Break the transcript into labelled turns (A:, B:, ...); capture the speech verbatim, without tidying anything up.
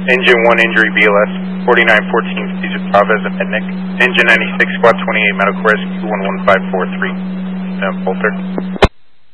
A: Engine one injury B L S, forty-nine fourteen Caesar Chavez and Mednick. Engine ninety-six, Squad twenty-eight, medical rescue one one five four three. Um, Bolter.